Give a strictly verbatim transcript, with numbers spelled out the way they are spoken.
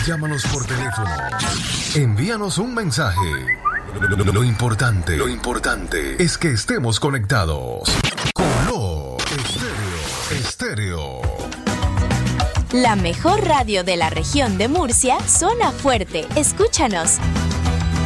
Llámanos por teléfono. Envíanos un mensaje. Lo, lo- lo importante, lo importante es que estemos conectados. Color Estéreo, Estéreo. La mejor radio de la región de Murcia, Zona Fuerte. Escúchanos.